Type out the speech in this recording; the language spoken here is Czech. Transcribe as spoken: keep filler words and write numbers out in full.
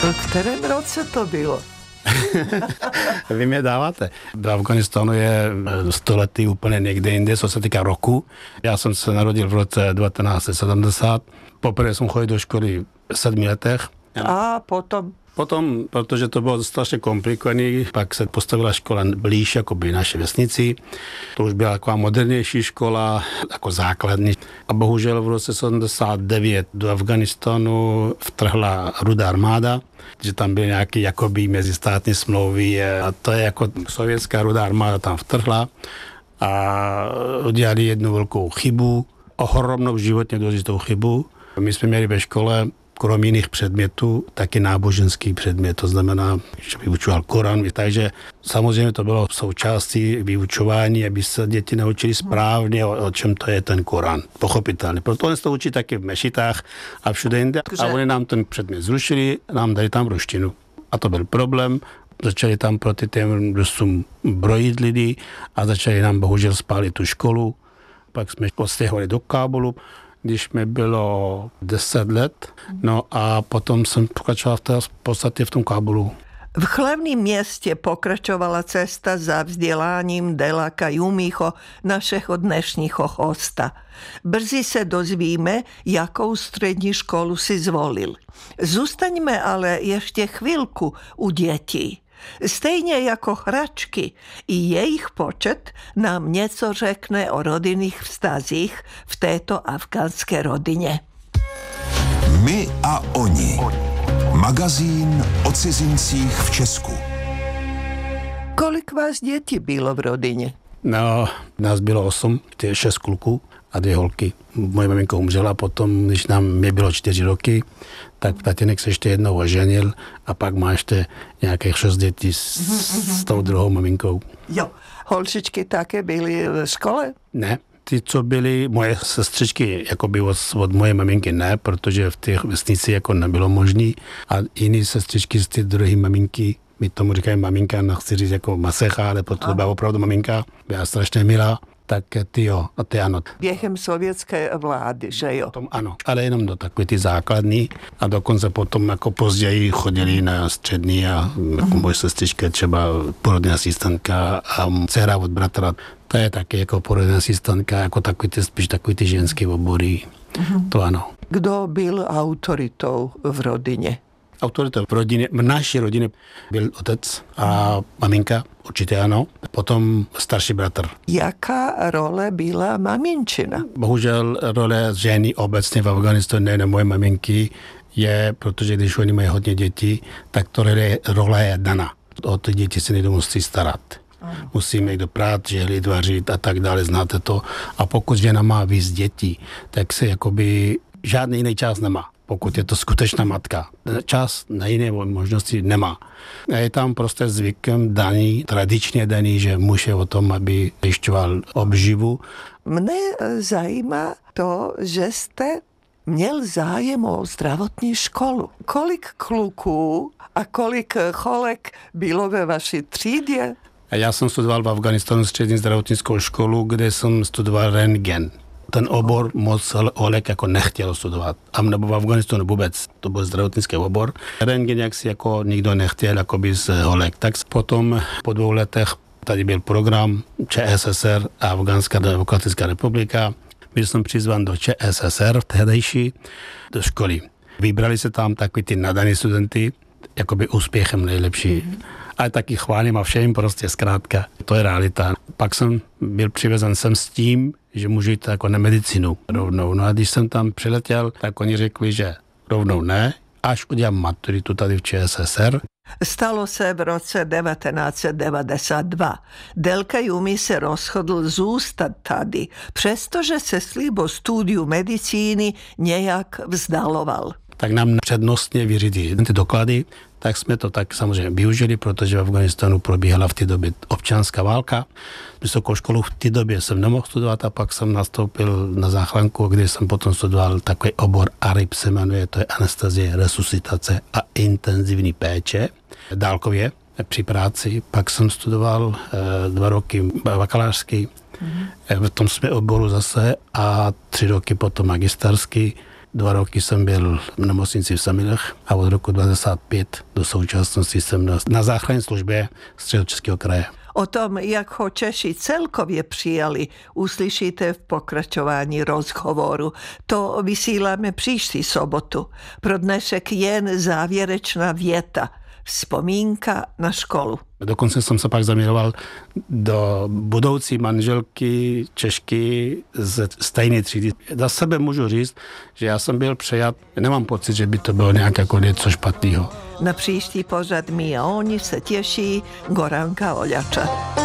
V kterém roce to bylo? Vy mě dáváte. V Afganistánu je století úplně někde jinde, co se týká roku. Já jsem se narodil v roce devatenáct set sedmdesát. Poprvé jsem chodil do školy v sedmi letech. A potom? Potom, protože to bylo strašně komplikované, pak se postavila škola blíž jakoby naší vesnici. To už byla taková modernější škola, jako základní. A bohužel v roce sedmdesát devět do Afganistánu vtrhla Rudá armáda, že tam byly nějaké jakoby mezistátní smlouvy a to je jako sovětská Rudá armáda tam vtrhla a udělali jednu velkou chybu, ohromnou životně důležitou chybu. My jsme měli ve škole krom jiných předmětů, taky náboženský předmět, to znamená, že vyučoval Koran, takže samozřejmě to bylo součástí vyučování, aby se děti naučili správně, o, o čem to je ten Koran, pochopitelně. Proto oni se to učí taky v mešitách a všude jinde a oni nám ten předmět zrušili, nám dali tam ruštinu. A to byl problém, začali tam proti těm Rusům brojit lidi a začali nám bohužel spálit tu školu, pak jsme odstěhovali do Kábulu, když mi bylo deset let, no a potom jsem pokračoval v té podstatě v tom Kábulu. V hlavním městě pokračovala cesta za vzděláním Delaka Jumiho, našeho dnešního hosta. Brzy se dozvíme, jakou střední školu si zvolil. Zůstaňme ale ještě chvilku u dětí. Stejně jako hračky, i jejich počet nám něco řekne o rodinných vztazích v této afgánské rodině. My a oni. Magazín o cizincích v Česku. Kolik vás dětí bylo v rodině? No, nás bylo osm, tě šest kluků a dvě holky. Moje maminka umřela potom, když nám mě bylo čtyři roky, tak tatínek se ještě jednou oženil a pak má ještě nějakých šest dětí s, s tou druhou maminkou. Jo, holčičky také byly v škole? Ne, ty, co byly moje sestřičky, jako by od, od moje maminky ne, protože v těch vesnici jako nebylo možný a jiný sestřičky z ty druhé maminky, my tomu říkají maminka, nechci říct jako masecha, ale proto to byla opravdu maminka, byla strašně milá. Tak ty jo, a ty ano. Během sovětské vlády, že jo? Tom ano, ale jenom do takové ty základní a dokonce potom jako později chodili na střední a jako mm. moje sestřička třeba porodní asistentka a dcera od bratra, to je taky jako porodní asistentka, jako takový ty, spíš takový ty ženský obory, mm. to ano. Kdo byl autoritou v rodině? Autoritou v rodině, v naší rodině byl otec a maminka, určitě ano, potom starší bratr. Jaká role byla maminčina? Bohužel role ženy obecně v Afganistánu, nejen moje maminky, je, protože když oni mají hodně dětí, tak to role, role je daná. O ty děti se někdo musí starat. Ano. Musíme jít do prát, žehlit, vařit a tak dále, znáte to. A pokud žena má víc dětí, tak se jakoby žádný jiný čas nemá. Pokud je to skutečná matka. Čas na jiné možnosti nemá. A je tam prostě zvykem daný, tradičně daný, že muž je o tom, aby zajišťoval obživu. Mne zajímá to, že jste měl zájem o zdravotní školu. Kolik kluků a kolik cholek bylo ve vaší třídě? A já jsem studoval v Afganistánu střední zdravotnickou školu, kde jsem studoval rentgen. Ten obor moc Olek jako nechtěl studovat. A nebo v Afganistánu vůbec, to byl zdravotnický obor. Rentgen jak si jako nikdo nechtěl, jako by z Olek. Tak potom po dvou letech tady byl program ČSSR a Afgánská demokratická republika. Byl jsem přizván do ČSSR tehdejší, do školy. Vybrali se tam takový ty nadaný studenty, jakoby úspěchem nejlepší. Mm-hmm. Ale taky chválím a všem prostě zkrátka. To je realita. Pak jsem byl přivezen sem s tím, že můžu jít jako na medicínu rovnou. No a když jsem tam přiletěl, tak oni řekli, že rovnou ne, až udělám maturitu tady v ČSSR. Stalo se v roce devatenáct set devadesát dva. Delka Jumi se rozhodl zůstat tady, přestože se slib o studiu medicíny nějak vzdaloval. Tak nám přednostně vyřídili ty doklady, tak jsme to tak samozřejmě využili, protože v Afganistánu probíhala v té době občanská válka. Vysokou školu v té době jsem nemohl studovat a pak jsem nastoupil na záchranku, kde jsem potom studoval takový obor A R I P se jmenuje, to je anestezie, resuscitace a intenzivní péče. Dálkově při práci. Pak jsem studoval e, dva roky bakalářský, mm-hmm. v tom jsme oboru zase a tři roky potom magisterský. Dva roky jsem byl v nemocnici v Semilech a od roku devadesát pět do současnosti jsem na, na záchranné službě Středočeského kraje. O tom, jak ho Češi celkově přijali, uslyšíte v pokračování rozhovoru. To vysíláme příští sobotu. Pro dnešek jen závěrečná věta. Vzpomínka na školu. Dokonce jsem se pak zamíroval do budoucí manželky Češky ze stejné třídy. Za sebe můžu říct, že já jsem byl přejat. Nemám pocit, že by to bylo nějak jako něco špatného. Na příští pořad My a oni se těší Goranka Oljača.